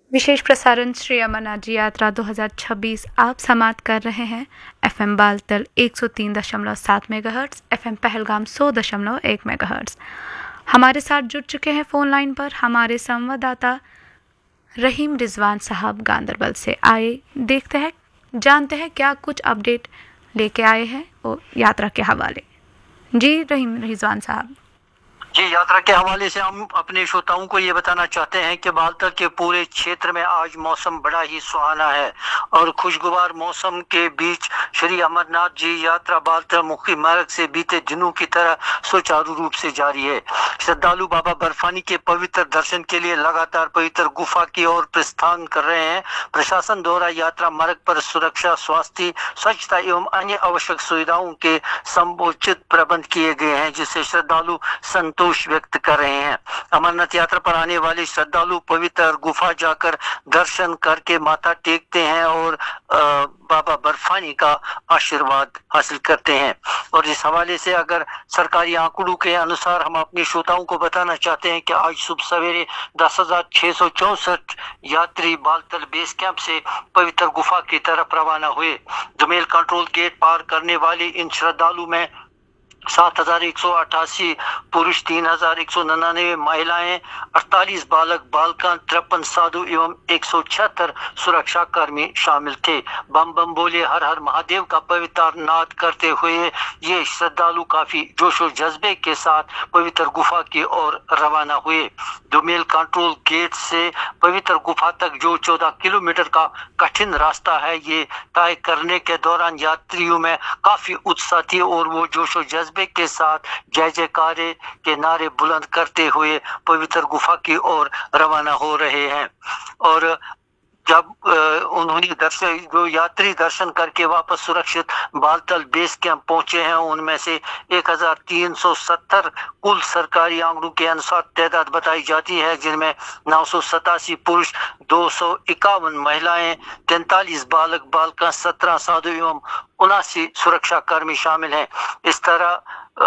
विशेष प्रसारण श्री अमरनाथ जी यात्रा 2026 आप समाप्त कर रहे हैं। FM Baltal 103.7 megahertz, FM Pahalgam 100.1 megahertz. हमारे साथ जुड़ चुके हैं फ़ोन लाइन पर हमारे संवाददाता रहीम रिजवान साहब गांदरबल से। आए देखते हैं, जानते हैं क्या कुछ अपडेट लेके आए हैं और यात्रा के हवाले। जी रहीम रिजवान साहब। जी, यात्रा के हवाले से हम अपने श्रोताओं को ये बताना चाहते हैं कि बालतल के पूरे क्षेत्र में आज मौसम बड़ा ही सुहाना है और खुशगवार मौसम के बीच श्री अमरनाथ जी यात्रा बालतल मुखी मार्ग से बीते दिनों की तरह सुचारू रूप से जारी है। श्रद्धालु बाबा बर्फानी के पवित्र दर्शन के लिए लगातार पवित्र गुफा की ओर प्रस्थान कर रहे हैं। प्रशासन द्वारा यात्रा मार्ग पर सुरक्षा, स्वास्थ्य, स्वच्छता एवं अन्य आवश्यक सुविधाओं के समुचित प्रबंध किए गए हैं, जिससे श्रद्धालु संतोष व्यक्त कर रहे हैं। अमरनाथ यात्रा पर आने वाले श्रद्धालु पवित्र गुफा जाकर दर्शन करके माथा टेकते हैं और बाबा बर्फानी का आशीर्वाद हासिल करते हैं। और इस हवाले से अगर सरकारी आंकड़ों के अनुसार हम अपने श्रोताओं को बताना चाहते हैं कि आज सुबह सवेरे 10,664 यात्री बालतल बेस कैंप से पवित्र गुफा की तरफ रवाना हुए। दुमेल कंट्रोल गेट पार करने वाले इन श्रद्धालु में 7,188 पुरुष, 3,199 महिलाएं, 48 बालक बालिका, 53 साधु एवं 176 सुरक्षा कर्मी शामिल थे। बम बम बोले हर हर महादेव का पवित्र नाद करते हुए ये श्रद्धालु काफी जोशो जज्बे के साथ पवित्र गुफा की ओर रवाना हुए। दुमेल कंट्रोल गेट से पवित्र गुफा तक जो 14 किलोमीटर का कठिन रास्ता है, ये तय करने के दौरान यात्रियों में काफी उत्साह थी और वो जोशो जज्बे के साथ जय जयकारे के नारे बुलंद करते हुए पवित्र गुफा की ओर रवाना हो रहे हैं। और जब उन्होंने जो यात्री दर्शन करके वापस सुरक्षित बालतल बेस कैंप पहुंचे हैं, उनमें से 1,370 कुल सरकारी आंकड़ों के अनुसार तादाद बताई जाती है, जिनमें 987 पुरुष, 251 महिलाएं, 43 बालक बालिका, 17 साधु एवं 79 सुरक्षा कर्मी शामिल हैं। इस तरह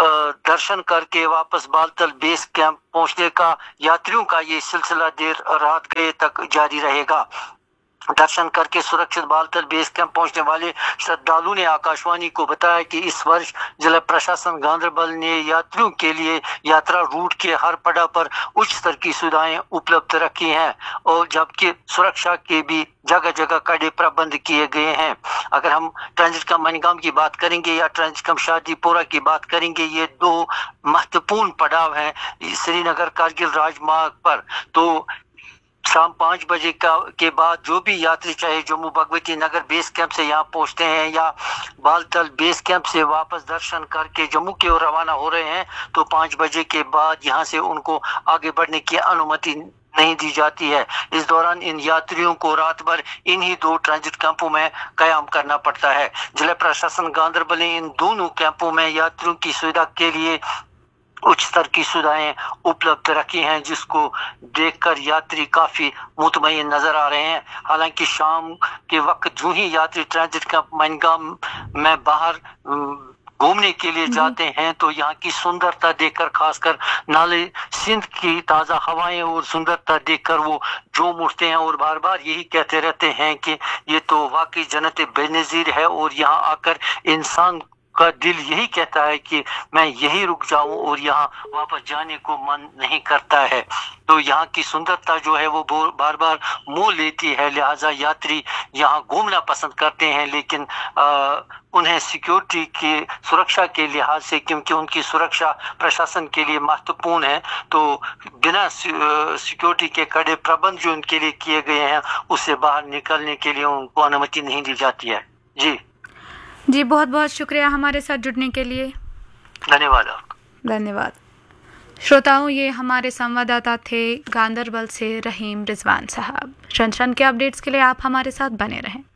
दर्शन करके वापस बालतल बेस कैंप पहुंचने का यात्रियों का ये सिलसिला देर रात गए तक जारी रहेगा। दर्शन करके सुरक्षित बालतल बेस कैंप पहुंचने वाले श्रद्धालु ने आकाशवाणी को बताया कि इस वर्ष जिला प्रशासन गांदरबल ने यात्रियों के लिए यात्रा रूट के हर पड़ाव पर उच्च स्तर की सुविधाएं उपलब्ध रखी हैं और जबकि सुरक्षा के भी जगह जगह कड़े प्रबंध किए गए हैं। अगर हम ट्रांजिट कम मनगाम की बात करेंगे या ट्रांजिट कम शादीपुरा की बात करेंगे, ये दो महत्वपूर्ण पड़ाव हैं श्रीनगर कारगिल राजमार्ग पर। तो शाम 5 बजे के बाद जो भी यात्री चाहे जम्मू भगवती नगर बेस कैंप से यहाँ पहुँचते हैं या बालतल बेस कैंप से वापस दर्शन करके जम्मू की ओर रवाना हो रहे हैं, तो 5 बजे के बाद यहाँ से उनको आगे बढ़ने की अनुमति नहीं दी जाती है। इस दौरान इन यात्रियों को रात भर इन्हीं 2 ट्रांजिट कैंपों में कयाम करना पड़ता है। जिला प्रशासन गांदरबल ने इन दोनों कैंपों में यात्रियों की सुविधा के लिए उच्च स्तर की सुविधाएं उपलब्ध रखी हैं, जिसको देखकर यात्री काफी मुतमईन नजर आ रहे हैं। हालांकि शाम के वक्त जो ही यात्री ट्रांजिट कैंप मनगाम में बाहर घूमने के लिए जाते हैं, तो यहाँ की सुंदरता देखकर, खासकर नाले सिंध की ताज़ा हवाएं और सुंदरता देखकर वो जोम उठते हैं और बार बार यही कहते रहते हैं कि ये तो वाकई जन्नत बेनज़ीर है और यहाँ आकर इंसान का दिल यही कहता है कि मैं यही रुक जाऊं और यहाँ वापस जाने को मन नहीं करता है। तो यहाँ की सुंदरता जो है वो बार बार मोह लेती है, लिहाजा यात्री यहाँ घूमना पसंद करते हैं। लेकिन उन्हें सिक्योरिटी की सुरक्षा के लिहाज से, क्योंकि उनकी सुरक्षा प्रशासन के लिए महत्वपूर्ण है, तो बिना सिक्योरिटी के कड़े प्रबंध जो उनके लिए किए गए हैं, उससे बाहर निकलने के लिए उनको अनुमति नहीं दी जाती है। जी बहुत बहुत शुक्रिया हमारे साथ जुड़ने के लिए। धन्यवाद। धन्यवाद श्रोताओं, ये हमारे संवाददाता थे गांदरबल से रहीम रिजवान साहब। क्षण क्षण के अपडेट्स के लिए आप हमारे साथ बने रहें।